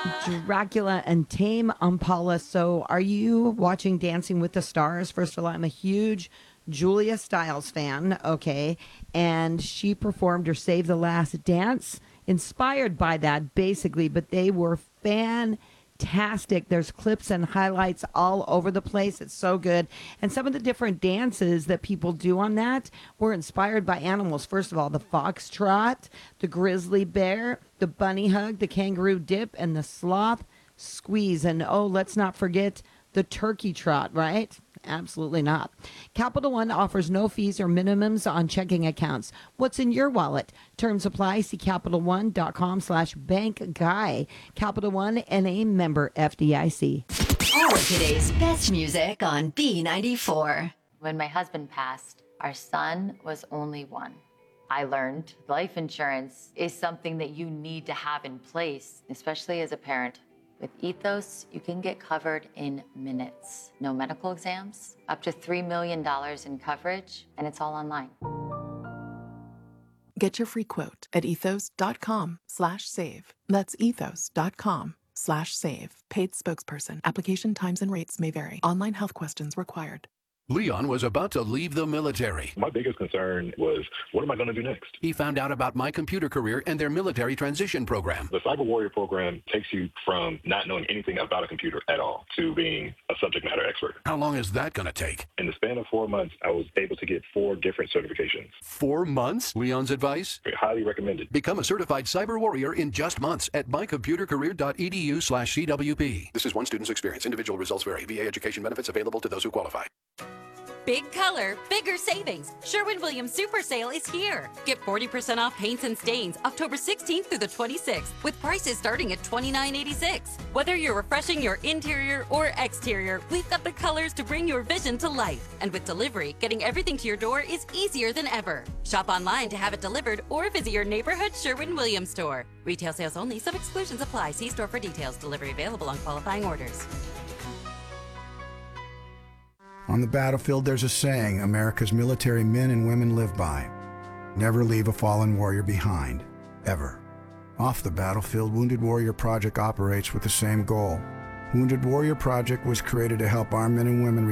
Dracula and Tame Impala. So, are you watching Dancing with the Stars? First of all, I'm a huge Julia Stiles fan, okay? And she performed her Save the Last Dance, inspired by that, basically, but they were fantastic. There's clips and highlights all over the place. It's so good. And some of the different dances that people do on that were inspired by animals. First of all, the foxtrot, the grizzly bear, the bunny hug, the kangaroo dip, and the sloth squeeze. And oh, let's not forget the turkey trot, right? Absolutely not. Capital One offers no fees or minimums on checking accounts. What's in your wallet? Terms apply. See CapitalOne.com/bank guy. Capital One, NA, member FDIC. All of today's best music on B94. When my husband passed, our son was only one. I learned life insurance is something that you need to have in place, especially as a parent. With Ethos, you can get covered in minutes. No medical exams, up to $3 million in coverage, and it's all online. Get your free quote at ethos.com/save. That's ethos.com/save. Paid spokesperson. Application times and rates may vary. Online health questions required. Leon was about to leave the military. My biggest concern was, what am I going to do next? He found out about My Computer Career and their military transition program. The Cyber Warrior program takes you from not knowing anything about a computer at all to being a subject matter expert. How long is that going to take? In the span of 4 months, I was able to get 4 different certifications. 4 months? Leon's advice? Highly recommended. Become a certified cyber warrior in just months at mycomputercareer.edu/CWP. This is one student's experience. Individual results vary. VA education benefits available to those who qualify. Big color, bigger savings. Sherwin-Williams Super Sale is here. Get 40% off paints and stains October 16th through the 26th with prices starting at $29.86. Whether you're refreshing your interior or exterior, we've got the colors to bring your vision to life. And with delivery, getting everything to your door is easier than ever. Shop online to have it delivered or visit your neighborhood Sherwin-Williams store. Retail sales only. Some exclusions apply. See store for details. Delivery available on qualifying orders. On the battlefield, there's a saying America's military men and women live by. Never leave a fallen warrior behind, ever. Off the battlefield, Wounded Warrior Project operates with the same goal. Wounded Warrior Project was created to help our men and women